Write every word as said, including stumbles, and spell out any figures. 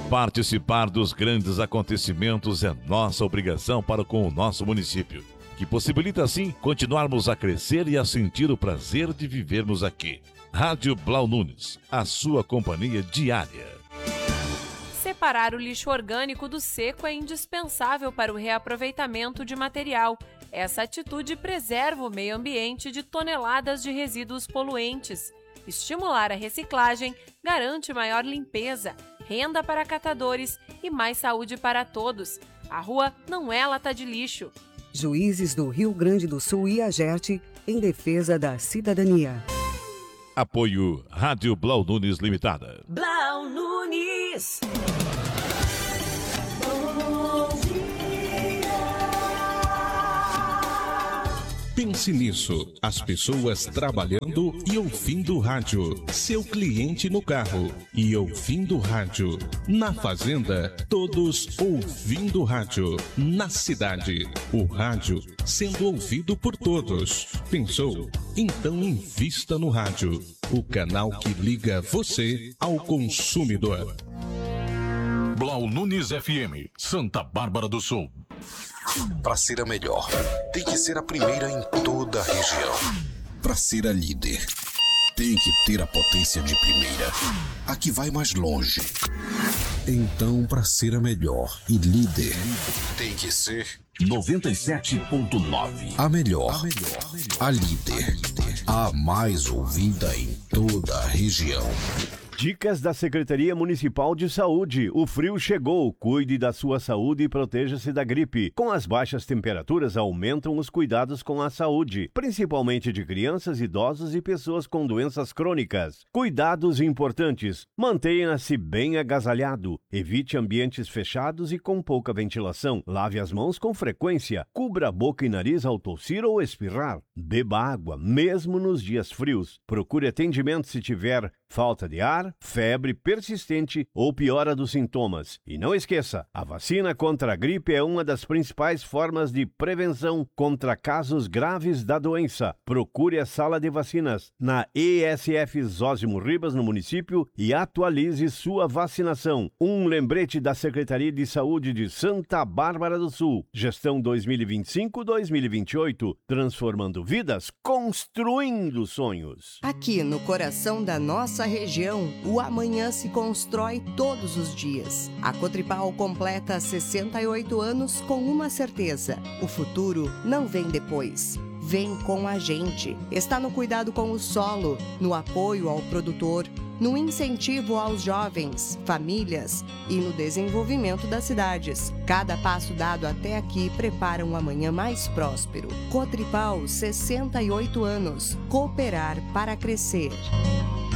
Participar dos grandes acontecimentos é nossa obrigação para com o nosso município, que possibilita assim continuarmos a crescer e a sentir o prazer de vivermos aqui. Rádio Blau Nunes, a sua companhia diária. Separar o lixo orgânico do seco é indispensável para o reaproveitamento de material. Essa atitude preserva o meio ambiente de toneladas de resíduos poluentes. Estimular a reciclagem garante maior limpeza, renda para catadores e mais saúde para todos. A rua não é lata de lixo. Juízes do Rio Grande do Sul e Agerte em defesa da cidadania. Apoio Rádio Blau Nunes Limitada. Blau Nunes. Pense nisso, as pessoas trabalhando e ouvindo rádio, seu cliente no carro e ouvindo rádio, na fazenda, todos ouvindo rádio, na cidade, o rádio sendo ouvido por todos. Pensou? Então invista no rádio, o canal que liga você ao consumidor. Blau Nunes F M, Santa Bárbara do Sul. Para ser a melhor, tem que ser a primeira em toda a região. Para ser a líder, tem que ter a potência de primeira, a que vai mais longe. Então, para ser a melhor e líder, tem que ser noventa e sete ponto nove. A melhor, a melhor, a líder, a mais ouvida em toda a região. Dicas da Secretaria Municipal de Saúde. O frio chegou. Cuide da sua saúde e proteja-se da gripe. Com as baixas temperaturas, aumentam os cuidados com a saúde, principalmente de crianças, idosos e pessoas com doenças crônicas. Cuidados importantes. Mantenha-se bem agasalhado. Evite ambientes fechados e com pouca ventilação. Lave as mãos com frequência. Cubra a boca e nariz ao tossir ou espirrar. Beba água, mesmo nos dias frios. Procure atendimento se tiver falta de ar, febre persistente ou piora dos sintomas. E não esqueça, a vacina contra a gripe é uma das principais formas de prevenção contra casos graves da doença. Procure a sala de vacinas na E S F Zósimo Ribas, no município, e atualize sua vacinação. Um lembrete da Secretaria de Saúde de Santa Bárbara do Sul. Gestão dois mil e vinte e cinco a dois mil e vinte e oito. Transformando vidas, construindo sonhos. Aqui no coração da nossa região, o amanhã se constrói todos os dias. A Cotripal completa sessenta e oito anos com uma certeza: o futuro não vem depois. Vem com a gente. Está no cuidado com o solo, no apoio ao produtor, no incentivo aos jovens, famílias e no desenvolvimento das cidades. Cada passo dado até aqui prepara um amanhã mais próspero. Cotripal, sessenta e oito anos. Cooperar para crescer.